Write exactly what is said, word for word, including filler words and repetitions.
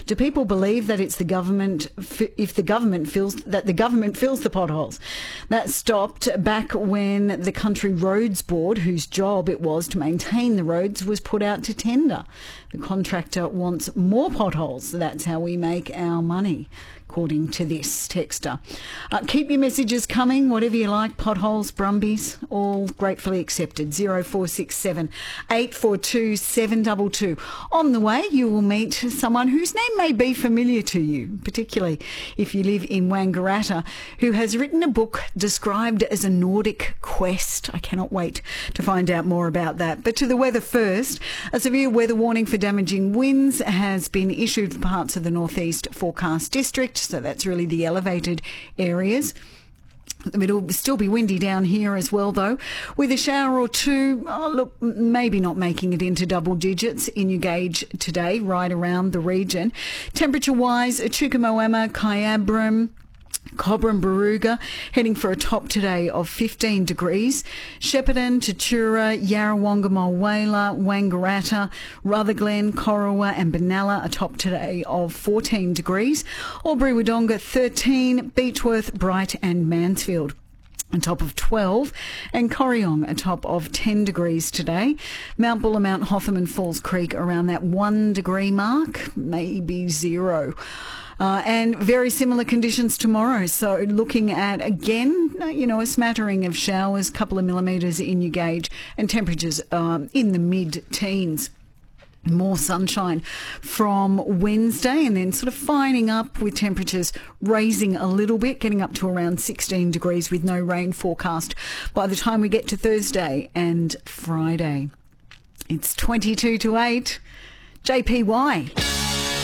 Do people believe that it's the government, if the government fills, that the government fills the potholes? That stopped back when the Country Roads Board, whose job it was to maintain the roads, was put out to tender. The contractor wants more potholes. That's how we make our money, according to this texter. Uh, keep your messages coming, whatever you like, potholes, brumbies, all gratefully accepted. zero four six seven, eight four two, seven two two. On the way, you will meet someone whose name may be familiar to you, particularly if you live in Wangaratta, who has written a book described as a Nordic quest. I cannot wait to find out more about that. But to the weather first. A severe weather warning for damaging winds has been issued for parts of the northeast forecast district. So that's really the elevated areas. It'll still be windy down here as well, though, with a shower or two. Oh, look, maybe not making it into double digits in your gauge today, right around the region. Temperature-wise, Chukamoama, Kyabram, Cobram, Baruga heading for a top today of fifteen degrees. Shepparton, Tatura, Yarrawonga, Mulwala, Wangaratta, Rutherglen, Corowa and Benalla a top today of fourteen degrees. Albury Wodonga thirteen, Beechworth, Bright and Mansfield a top of twelve, and Corryong a top of ten degrees today. Mount Buller, Mount Hotham and Falls Creek around that one degree mark, maybe zero. Uh, and very similar conditions tomorrow. So looking at, again, you know, a smattering of showers, couple of millimetres in your gauge, and temperatures um, in the mid-teens. More sunshine from Wednesday, and then sort of fining up with temperatures raising a little bit, getting up to around sixteen degrees with no rain forecast by the time we get to Thursday and Friday. It's twenty-two to eight. J P Y.